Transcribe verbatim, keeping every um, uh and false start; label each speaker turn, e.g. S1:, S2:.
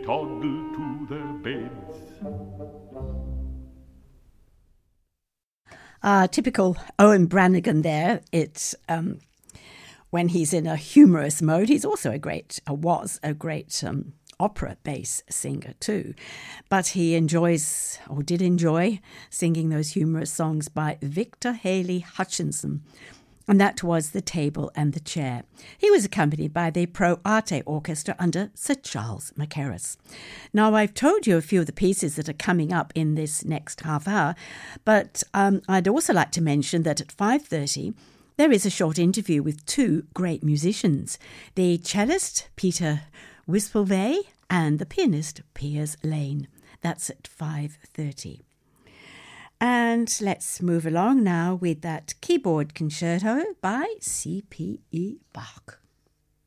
S1: toddle to their beds.
S2: Uh, typical Owen Brannigan there. It's um, when he's in a humorous mode. He's also a great, uh, was a great um, opera bass singer too. But he enjoys, or did enjoy, singing those humorous songs by Victor Haley Hutchinson. And that was The Table and the Chair. He was accompanied by the Pro Arte Orchestra under Sir Charles Mackerras. Now, I've told you a few of the pieces that are coming up in this next half hour, but um, I'd also like to mention that at five thirty, there is a short interview with two great musicians, the cellist Peter Wispelvey and the pianist Piers Lane. That's at five thirty. And let's move along now with that keyboard concerto by C P E Bach.